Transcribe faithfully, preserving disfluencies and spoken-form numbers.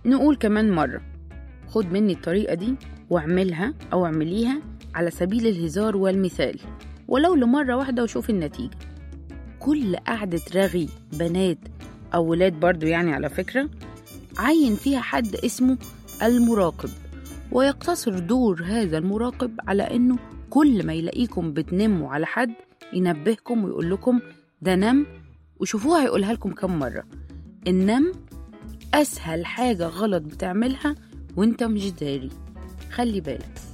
نقول كمان مرة، خد مني الطريقة دي واعملها أو اعمليها على سبيل الهزار والمثال، ولو لمرة واحدة وشوف النتيجة. كل قعدة رغي بنات أو ولاد برضو يعني على فكرة، عين فيها حد اسمه المراقب، ويقتصر دور هذا المراقب على أنه كل ما يلاقيكم بتنموا على حد ينبهكم ويقول لكم ده نم. وشوفوها هيقولها لكم كم مرة. النم أسهل حاجة غلط بتعملها وانت مش داري، خلي بالك.